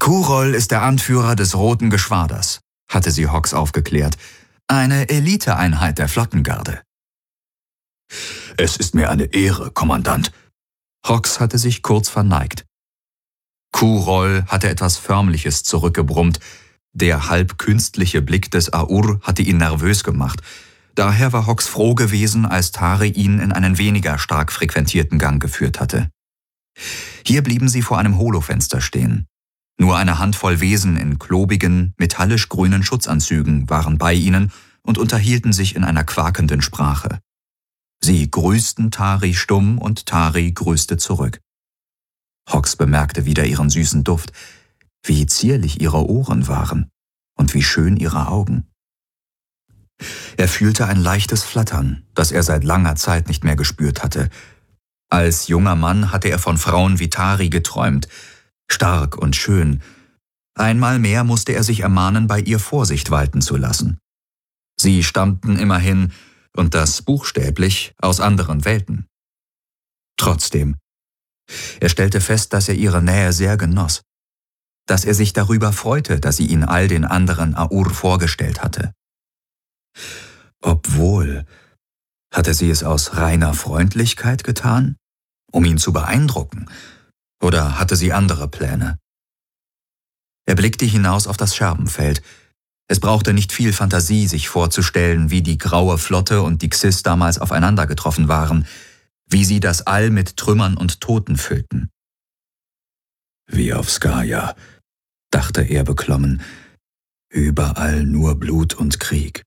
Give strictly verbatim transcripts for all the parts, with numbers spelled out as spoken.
Kurol ist der Anführer des Roten Geschwaders, hatte sie Hawks aufgeklärt. Eine Eliteeinheit der Flottengarde. Es ist mir eine Ehre, Kommandant. Hawks hatte sich kurz verneigt. Kurol hatte etwas Förmliches zurückgebrummt. Der halb künstliche Blick des Aur hatte ihn nervös gemacht. Daher war Hawks froh gewesen, als Tari ihn in einen weniger stark frequentierten Gang geführt hatte. Hier blieben sie vor einem Holofenster stehen. Nur eine Handvoll Wesen in klobigen, metallisch grünen Schutzanzügen waren bei ihnen und unterhielten sich in einer quakenden Sprache. Sie grüßten Tari stumm und Tari grüßte zurück. Hawks bemerkte wieder ihren süßen Duft, wie zierlich ihre Ohren waren und wie schön ihre Augen. Er fühlte ein leichtes Flattern, das er seit langer Zeit nicht mehr gespürt hatte. Als junger Mann hatte er von Frauen wie Tari geträumt, stark und schön. Einmal mehr musste er sich ermahnen, bei ihr Vorsicht walten zu lassen. Sie stammten immerhin, und das buchstäblich, aus anderen Welten. Trotzdem, er stellte fest, dass er ihre Nähe sehr genoss, dass er sich darüber freute, dass sie ihn all den anderen Aur vorgestellt hatte. Obwohl, hatte sie es aus reiner Freundlichkeit getan, um ihn zu beeindrucken, oder hatte sie andere Pläne? Er blickte hinaus auf das Scherbenfeld. Es brauchte nicht viel Fantasie, sich vorzustellen, wie die Graue Flotte und die Xys damals aufeinander getroffen waren, wie sie das All mit Trümmern und Toten füllten. Wie auf Skaja, dachte er beklommen, überall nur Blut und Krieg.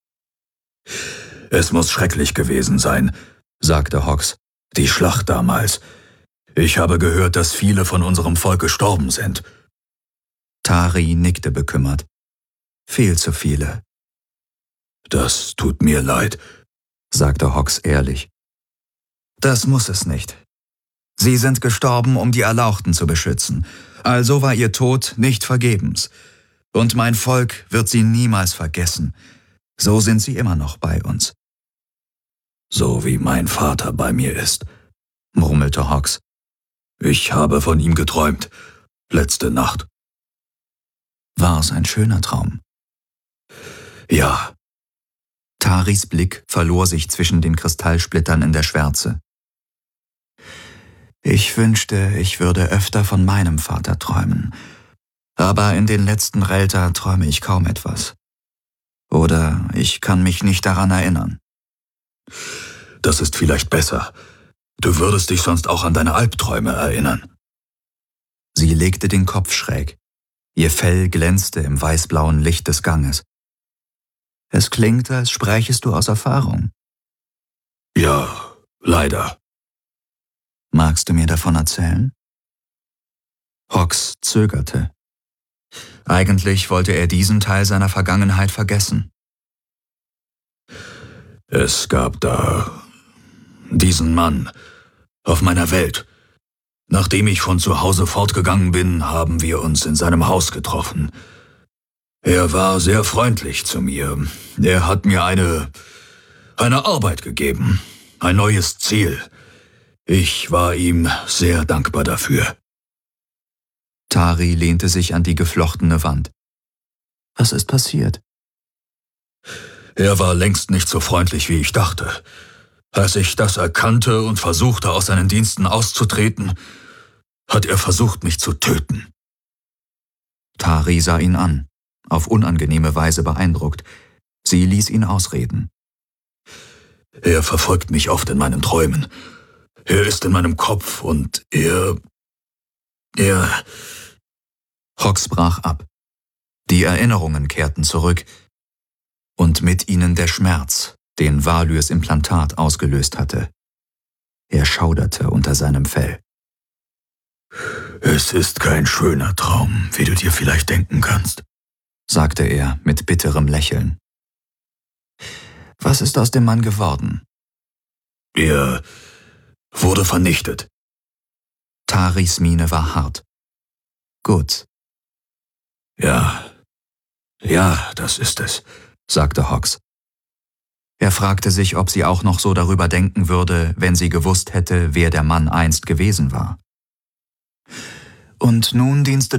Es muss schrecklich gewesen sein, sagte Hawks, die Schlacht damals. Ich habe gehört, dass viele von unserem Volk gestorben sind. Tari nickte bekümmert. Viel zu viele. Das tut mir leid, sagte Hawks ehrlich. Das muss es nicht. Sie sind gestorben, um die Erlauchten zu beschützen. Also war ihr Tod nicht vergebens. Und mein Volk wird sie niemals vergessen. So sind sie immer noch bei uns. So wie mein Vater bei mir ist, murmelte Hawks. Ich habe von ihm geträumt, letzte Nacht. War es ein schöner Traum? Ja. Taris Blick verlor sich zwischen den Kristallsplittern in der Schwärze. Ich wünschte, ich würde öfter von meinem Vater träumen. Aber in den letzten Relta träume ich kaum etwas. Oder ich kann mich nicht daran erinnern. Das ist vielleicht besser. Du würdest dich sonst auch an deine Albträume erinnern. Sie legte den Kopf schräg. Ihr Fell glänzte im weißblauen Licht des Ganges. Es klingt, als sprächest du aus Erfahrung. Ja, leider. Magst du mir davon erzählen? Hawks zögerte. Eigentlich wollte er diesen Teil seiner Vergangenheit vergessen. Es gab da diesen Mann auf meiner Welt. Nachdem ich von zu Hause fortgegangen bin, haben wir uns in seinem Haus getroffen. Er war sehr freundlich zu mir. Er hat mir eine, eine Arbeit gegeben, ein neues Ziel. Ich war ihm sehr dankbar dafür. Tari lehnte sich an die geflochtene Wand. Was ist passiert? Er war längst nicht so freundlich, wie ich dachte. Als ich das erkannte und versuchte, aus seinen Diensten auszutreten, hat er versucht, mich zu töten. Tari sah ihn an, auf unangenehme Weise beeindruckt. Sie ließ ihn ausreden. Er verfolgt mich oft in meinen Träumen. Er ist in meinem Kopf und er... er... Hawks brach ab. Die Erinnerungen kehrten zurück und mit ihnen der Schmerz, den Valyrs Implantat ausgelöst hatte. Er schauderte unter seinem Fell. Es ist kein schöner Traum, wie du dir vielleicht denken kannst, sagte er mit bitterem Lächeln. Was ist aus dem Mann geworden? Er wurde vernichtet. Taris Miene war hart. Gut. Ja, ja, das ist es, sagte Hawks. Er fragte sich, ob sie auch noch so darüber denken würde, wenn sie gewusst hätte, wer der Mann einst gewesen war. Und nun dienst du